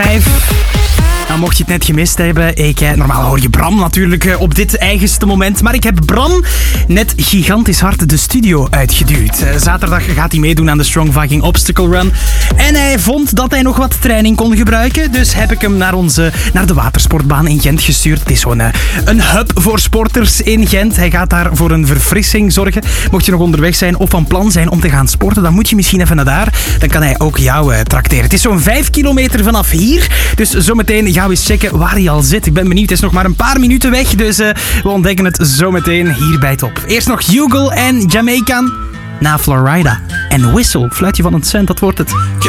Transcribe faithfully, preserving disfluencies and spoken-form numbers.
Nou, mocht je het net gemist hebben, ik, eh, normaal hoor je Bram natuurlijk eh, op dit eigenste moment, maar ik heb Bram net gigantisch hard de studio uitgeduwd. Eh, zaterdag gaat hij meedoen aan de Strong Viking Obstacle Run en hij vond dat hij nog wat training kon gebruiken, dus heb ik hem naar, onze, naar de watersportbaan in Gent gestuurd. Het is zo'n uh, een hub voor sporters in Gent. Hij gaat daar voor een verfrissing zorgen. Mocht je nog onderweg zijn of van plan zijn om te gaan sporten, dan moet je misschien even naar daar. Dan kan hij ook jou uh, trakteren. Het is zo'n vijf kilometer vanaf hier, dus zometeen gaan we eens checken waar hij al zit. Ik ben benieuwd, het is nog maar een paar minuten weg, dus uh, we ontdekken het zometeen hier bij Top. Eerst nog Hugo en Jamaican, na Florida en Whistle. Fluitje van het cent, dat wordt het.